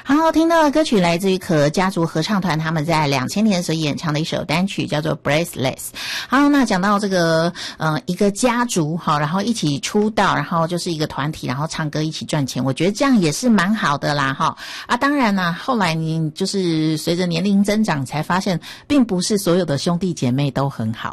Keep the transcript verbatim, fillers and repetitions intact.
好，听到的歌曲来自于可家族合唱团，他们在两千年所演唱的一首单曲叫做 Breathless。 好，那讲到这个呃一个家族好，然后一起出道，然后就是一个团体，然后唱歌一起赚钱，我觉得这样也是蛮好的啦哈。啊当然啦，后来你就是随着年龄增长才发现并不是所有的兄弟姐妹都很好